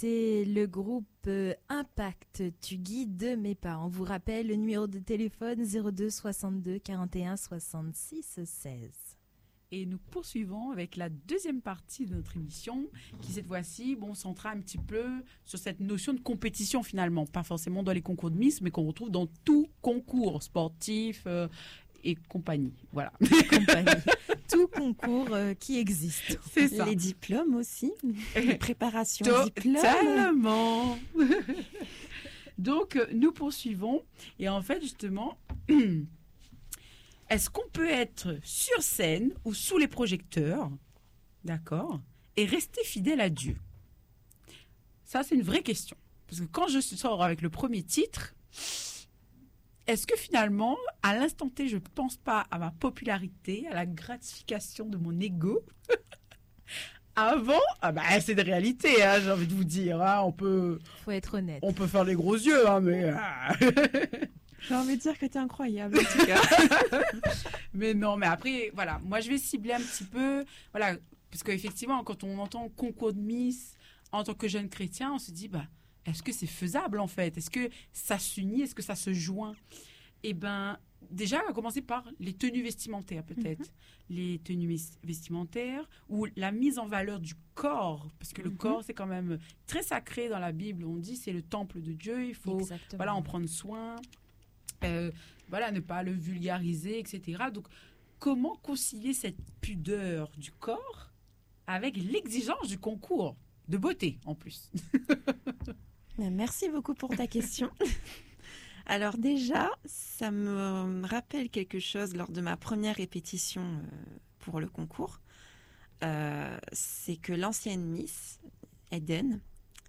C'était le groupe Impact, Tu guides mes pas. On vous rappelle le numéro de téléphone 02 62 41 66 16. Et nous poursuivons avec la deuxième partie de notre émission qui, cette fois-ci, centrera un petit peu sur cette notion de compétition finalement. Pas forcément dans les concours de Miss, mais qu'on retrouve dans tout concours sportif et compagnie. Voilà. Tout concours qui existe. C'est ça. Les diplômes aussi. Les préparations diplômes. Totalement. Donc, nous poursuivons. Et en fait, justement... Est-ce qu'on peut être sur scène ou sous les projecteurs, d'accord, et rester fidèle à Dieu? Ça, c'est une vraie question. Parce que quand je sors avec le premier titre, est-ce que finalement, à l'instant T, je ne pense pas à ma popularité, à la gratification de mon ego? Avant, c'est de réalité, hein, j'ai envie de vous dire. Hein, faut être honnête. On peut faire les gros yeux, hein, mais... J'ai envie de dire que tu es incroyable, en tout cas. Mais non, mais après, voilà. Moi, je vais cibler un petit peu. Voilà. Parce qu'effectivement, quand on entend concours de Miss en tant que jeune chrétien, on se dit, est-ce que c'est faisable, en fait? Est-ce que ça s'unit? Est-ce que ça se joint? Eh bien, déjà, on va commencer par les tenues vestimentaires, peut-être. Les tenues vestimentaires ou la mise en valeur du corps. Parce que le corps, c'est quand même très sacré dans la Bible. On dit c'est le temple de Dieu. Il faut en prendre soin. Ne pas le vulgariser, etc. Donc, comment concilier cette pudeur du corps avec l'exigence du concours de beauté, en plus? Merci beaucoup pour ta question. Alors déjà, ça me rappelle quelque chose lors de ma première répétition pour le concours. C'est que l'ancienne Miss, Eden,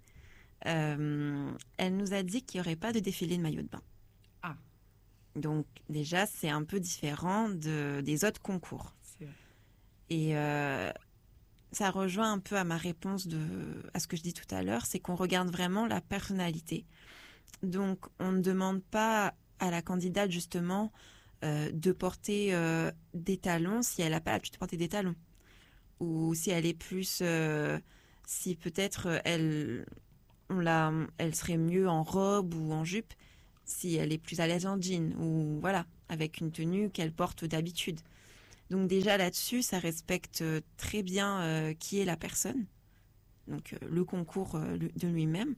elle nous a dit qu'il n'y aurait pas de défilé de maillot de bain. Donc déjà, c'est un peu différent des autres concours. C'est vrai. Et ça rejoint un peu à ma réponse à ce que je dis tout à l'heure, c'est qu'on regarde vraiment la personnalité. Donc on ne demande pas à la candidate justement de porter des talons si elle n'a pas l'habitude de porter des talons. Ou si elle est plus... si peut-être elle serait mieux en robe ou en jupe, si elle est plus à l'aise en jean ou voilà, avec une tenue qu'elle porte d'habitude. Donc déjà là-dessus, ça respecte très bien qui est la personne, donc le concours de lui-même.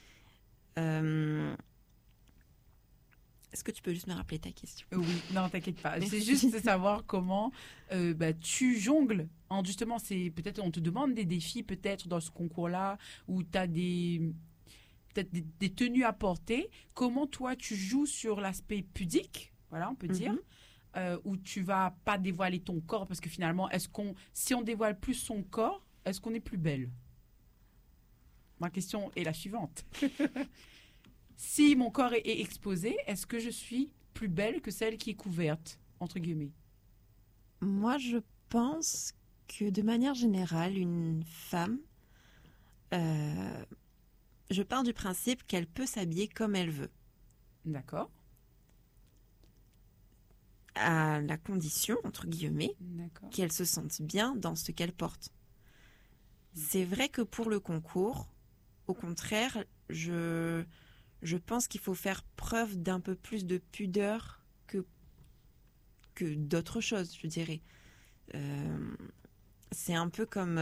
Est-ce que tu peux juste me rappeler ta question? Oui, non, t'inquiète pas. C'est juste de savoir comment tu jongles. Justement, c'est peut-être on te demande des défis peut-être dans ce concours-là où tu as peut-être des tenues à porter. Comment toi, tu joues sur l'aspect pudique, voilà, on peut dire, où tu vas pas dévoiler ton corps parce que finalement, si on dévoile plus son corps, est-ce qu'on est plus belle? Ma question est la suivante. Si mon corps est exposé, est-ce que je suis plus belle que celle qui est couverte, entre guillemets? Moi, je pense que de manière générale, une femme... je pars du principe qu'elle peut s'habiller comme elle veut. D'accord. À la condition, entre guillemets, qu'elle se sente bien dans ce qu'elle porte. C'est vrai que pour le concours, au contraire, je pense qu'il faut faire preuve d'un peu plus de pudeur que d'autres choses, je dirais. C'est un peu comme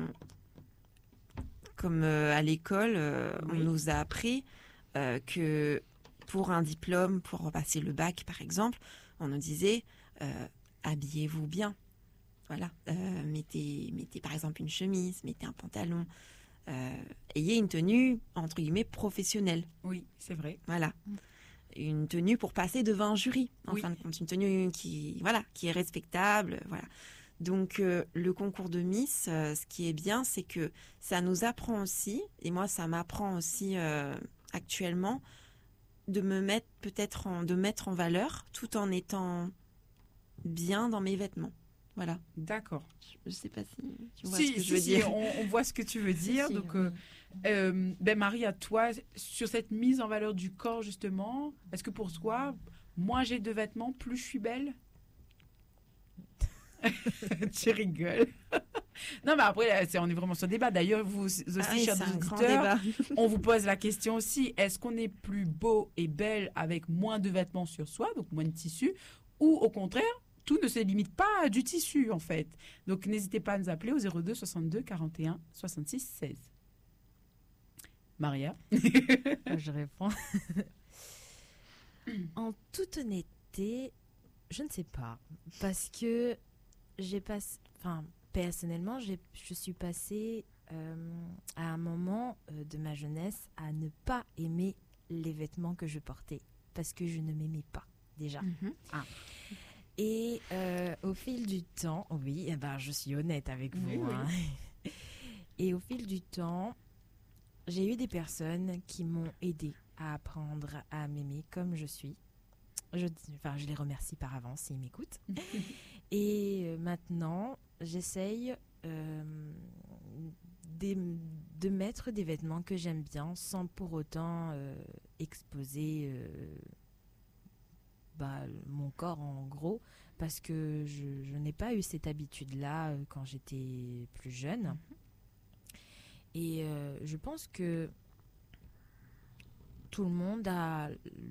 à l'école, on nous a appris que pour un diplôme, pour passer le bac par exemple, on nous disait habillez-vous bien. Voilà, mettez par exemple une chemise, mettez un pantalon, ayez une tenue entre guillemets professionnelle. Oui, c'est vrai. Voilà, une tenue pour passer devant un jury. En fin de compte, une tenue qui est respectable. Voilà. Donc, le concours de Miss, ce qui est bien, c'est que ça nous apprend aussi, et moi, ça m'apprend aussi actuellement, de mettre en valeur tout en étant bien dans mes vêtements. Voilà. D'accord. Je ne sais pas si tu vois ce que je veux dire. On voit ce que tu veux dire. Donc, Marie, à toi, sur cette mise en valeur du corps, justement, est-ce que pour toi, moins j'ai de vêtements, plus je suis belle? Tu rigoles. Non, mais après, on est vraiment sur le débat. D'ailleurs, vous aussi, Oui, chers c'est un grand auditeurs, débat. on vous pose la question aussi, est-ce qu'on est plus beau et belle avec moins de vêtements sur soi, donc moins de tissu, ou au contraire, tout ne se limite pas à du tissu, en fait. Donc, n'hésitez pas à nous appeler au 02 62 41 66 16. Maria. Je réponds. En toute honnêteté, je ne sais pas. Parce que personnellement, je suis passée à un moment de ma jeunesse à ne pas aimer les vêtements que je portais. Parce que je ne m'aimais pas, déjà. Ah. Et au fil du temps, oui, je suis honnête avec vous. Oui. Hein. Et au fil du temps, j'ai eu des personnes qui m'ont aidée à apprendre à m'aimer comme je suis. Je les remercie par avance s'ils m'écoutent. Et maintenant, j'essaye de mettre des vêtements que j'aime bien sans pour autant exposer mon corps en gros, parce que je n'ai pas eu cette habitude-là quand j'étais plus jeune. Et je pense que tout le monde a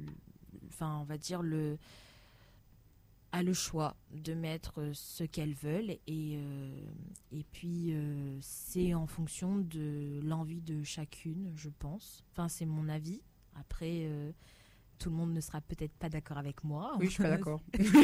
le choix de mettre ce qu'elles veulent et puis c'est en fonction de l'envie de chacune, je pense. Enfin, c'est mon avis. Après, tout le monde ne sera peut-être pas d'accord avec moi. Oui, je suis pas d'accord.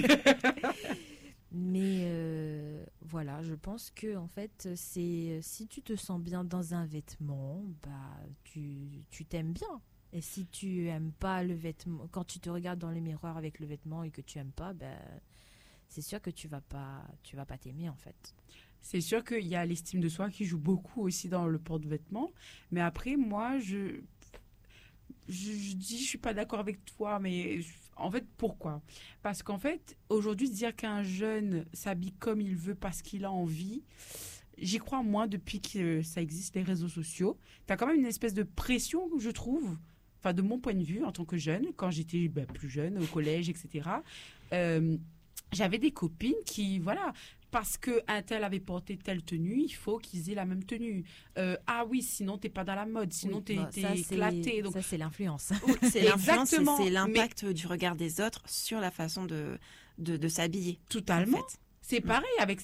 Mais voilà, je pense que en fait, c'est si tu te sens bien dans un vêtement, tu t'aimes bien. Et si tu aimes pas le vêtement, quand tu te regardes dans le miroir avec le vêtement et que tu aimes pas, c'est sûr que tu vas pas t'aimer en fait. C'est sûr qu'il y a l'estime de soi qui joue beaucoup aussi dans le porte-vêtements. Mais après, moi, je dis, je suis pas d'accord avec toi, mais en fait, pourquoi? Parce qu'en fait, aujourd'hui, dire qu'un jeune s'habille comme il veut parce qu'il a envie, j'y crois moins depuis que ça existe, les réseaux sociaux. Tu as quand même une espèce de pression, je trouve, enfin, de mon point de vue, en tant que jeune, quand j'étais plus jeune, au collège, etc. J'avais des copines qui, voilà, parce qu'un tel avait porté telle tenue, il faut qu'ils aient la même tenue. Ah oui, sinon t'es pas dans la mode, sinon t'es éclaté. Donc ça, c'est l'influence. C'est l'influence et Exactement, c'est l'impact du regard des autres sur la façon de s'habiller. Totalement. En fait. C'est pareil avec